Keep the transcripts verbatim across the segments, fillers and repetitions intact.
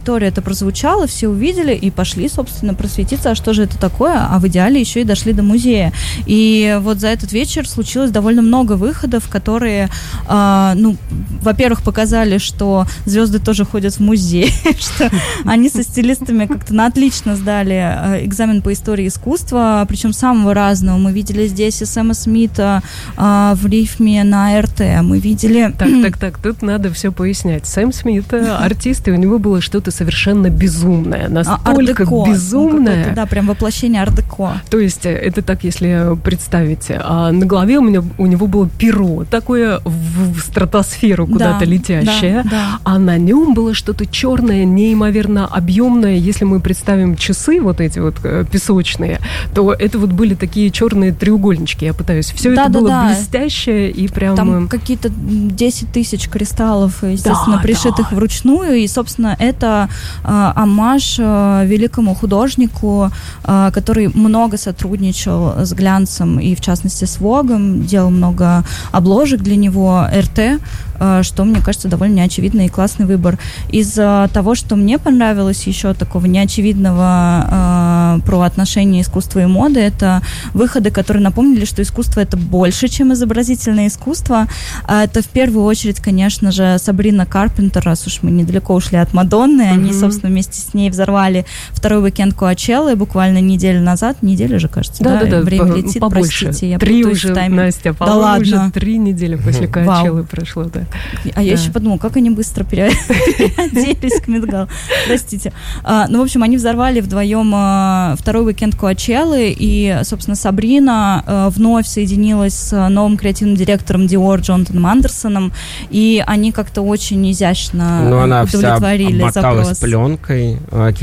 история это прозвучала, все увидели и пошли, собственно, просветиться, а что же это такое, а в идеале еще и дошли до музея. И вот за этот вечер случилось довольно много выходов, которые, э, ну, во-первых, показали, что звезды тоже ходят в музей, что они со стилистами как-то на отлично сдали экзамен по истории искусства, причем самого разного. Мы видели здесь и Сэма Смита э, в рифме на эр тэ, мы видели... Так, так, так, тут надо все пояснять. Сэм Смит, артист, и у него было что-то совершенно безумное, настолько а, безумное. Ну, да, прям воплощение арт-деко. То есть это так, если представить, а на голове у меня у него было перо, такое в, в стратосферу куда-то да, летящее, да, да. А на нем было что-то черное, неимоверно объемное. Если мы представим часы вот эти вот песочные, то это вот были такие черные треугольнички, я пытаюсь. Все да, это да, было да. блестящее и прям... Там какие-то десять тысяч кристаллов, естественно, да, пришитых да. вручную, и, собственно, это э, оммаж э, великому художнику, э, который много сотрудничал с глянцем и, в частности, с Вогом, делал много обложек для него, эр тэ, э, что, мне кажется, довольно неочевидный и классный выбор. Из э, того, что мне понравилось еще такого неочевидного э, про отношения искусства и моды, это выходы, которые напомнили, что искусство — это больше, чем изобразительное искусство. А это в первую очередь, конечно же, Сабрина Карпентер, раз уж мы недалеко ушли от Мадонны. Mm-hmm. Они, собственно, вместе с ней взорвали второй уикенд Коачеллы буквально неделю назад. Неделю же, кажется, да? Да, да, да. Время по- летит, побольше. простите, я три путаюсь уже, в тайме. Настя, да ладно. Уже три недели после Коачеллы прошло, да. А да. я еще подумала, как они быстро переоделись к Мидгал. Простите. А, ну, в общем, они взорвали вдвоем а, второй уикенд Коачеллы, и, собственно, Сабрина а, вновь соединилась с новым креативным директором Dior Джонатаном Андерсоном, и они как-то очень изящно ну, она удовлетворили вся обмоталась запрос. пленкой,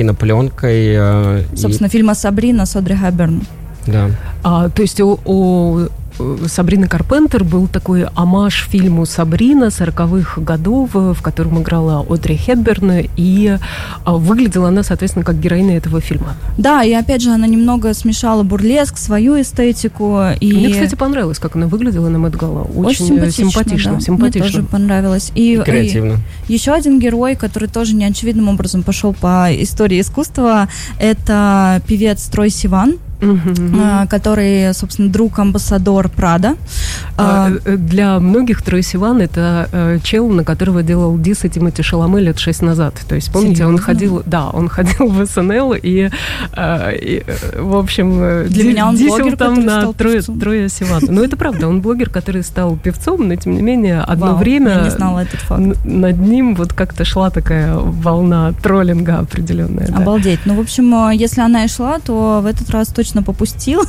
кинопленкой. Собственно, и... фильма «Сабрина» с Одри Хэбберн. Да. А, то есть у, у Сабрины Карпентер был такой оммаж фильму «Сабрина» сороковых годов, в котором играла Одри Хэбберн, и выглядела она, соответственно, как героиня этого фильма. Да, и опять же, она немного смешала бурлеск, свою эстетику. И... Мне, кстати, понравилось, как она выглядела на Мет-Гала. Очень, Очень симпатично, симпатично, да. симпатично. Мне тоже понравилось. И, и креативно. И еще один герой, который тоже неочевидным образом пошел по истории искусства, это певец Трой Сиван. Uh-huh. который, собственно, друг-амбассадор Прада. А, для многих Трой Сиван — это чел, на которого делал диссы Тимоти Шаламе лет шесть назад. То есть, помните, Серьезно? он ходил, да, он ходил в эс эн эл и, и в общем, для ди- меня он дисел блогер, там на Троя, Троя Сивана. Ну, это правда, он блогер, который стал певцом, но, тем не менее, одно Вау, время я не знала этот факт. н- над ним вот как-то шла такая волна троллинга определенная. Обалдеть. Да. Ну, в общем, если она и шла, то в этот раз точно попустила.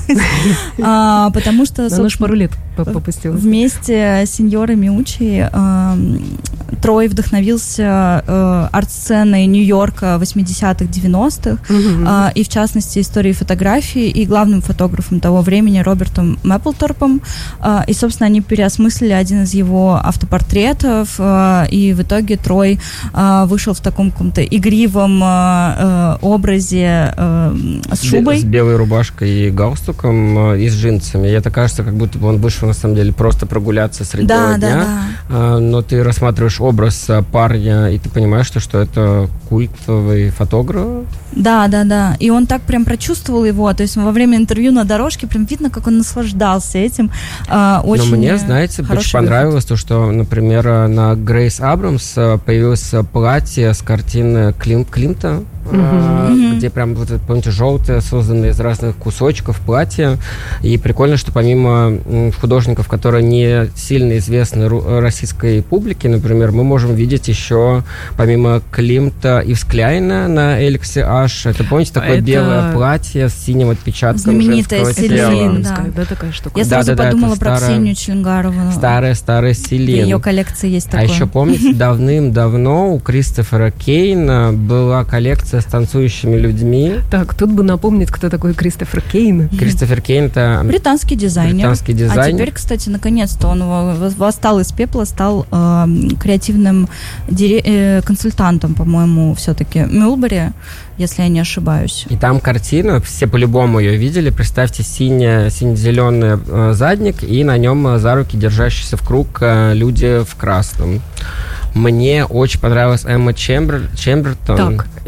А, потому что, на наш пару лет попустилась. Вместе с сеньорой Миучи э, Трой вдохновился э, арт-сценой Нью-Йорка восьмидесятых, девяностых, mm-hmm. э, и в частности историей фотографии, и главным фотографом того времени Робертом Мэпплторпом. Э, и, собственно, они переосмыслили один из его автопортретов, э, и в итоге Трой э, вышел в таком каком-то игривом э, образе э, с шубой. С белой рубашкой и галстуком и с джинсами. И это кажется, как будто бы он вышел на самом деле просто прогуляться среди да, бела дня. Да, да. Но ты рассматриваешь образ парня, и ты понимаешь, что, что это культовый фотограф. Да, да, да. И он так прям прочувствовал его. То есть во время интервью на дорожке прям видно, как он наслаждался этим. Очень Но мне, знаете, очень понравилось то, что, например, на Грейс Абрамс появилось платье с картины Клим, Климта, Mm-hmm. где прям, вот, помните, желтое, созданное из разных кусочков платья. И прикольно, что помимо художников, которые не сильно известны российской публике, например, мы можем видеть еще, помимо Климта, Ивс Кляйна на Эликсе Аш. Это, помните, такое это... белое платье с синим отпечатком знаменитая женского Селин, тела. да. Да, такая штука. Я сразу да, да, подумала да, про старая, Ксению Челенгарову. Старая-старая Селин. В ее коллекции есть такое. А еще, помните, давным-давно у Кристофера Кейна была коллекция с танцующими людьми. Так, тут бы напомнить, кто такой Кристофер Кейн. Кристофер Кейн — это британский дизайнер. Британский дизайнер. А теперь, кстати, наконец-то он восстал из пепла, стал э, креативным дире- э, консультантом, по-моему, все-таки Мюлбери, если я не ошибаюсь. И там картина, все по-любому ее видели. Представьте, синий, сине-зеленый э, задник, и на нем э, за руки держащиеся в круг э, люди в красном. Мне очень понравилась Эмма Чембер, Чембертон. Так,